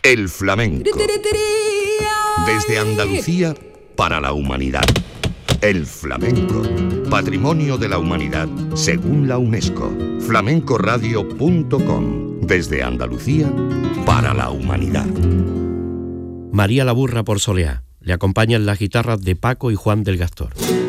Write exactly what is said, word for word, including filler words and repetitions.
El flamenco. Desde Andalucía para la humanidad. El flamenco. Patrimonio de la humanidad según la UNESCO. flamenco radio punto com. Desde Andalucía para la humanidad. María Laburra por Soleá. Le acompañan las guitarras de Paco y Juan del Gastor.